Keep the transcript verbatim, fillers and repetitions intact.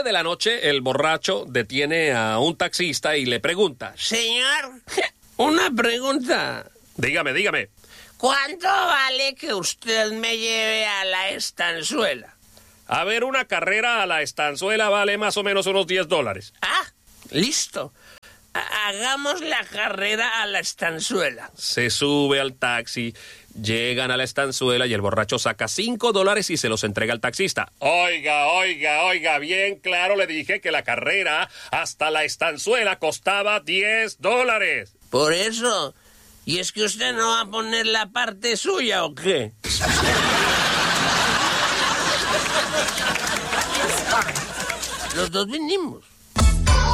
de la noche, el borracho detiene a un taxista y le pregunta: Señor, una pregunta. Dígame, dígame. ¿Cuánto vale que usted me lleve a la estanzuela? A ver, una carrera a la estanzuela vale más o menos unos diez dólares. Ah, listo. Hagamos la carrera a la estanzuela. Se sube al taxi, llegan a la estanzuela y el borracho saca cinco dólares y se los entrega al taxista. Oiga, oiga, oiga, bien claro le dije que la carrera hasta la estanzuela costaba diez dólares. Por eso. ¿Y es que usted no va a poner la parte suya o qué? Los dos vinimos.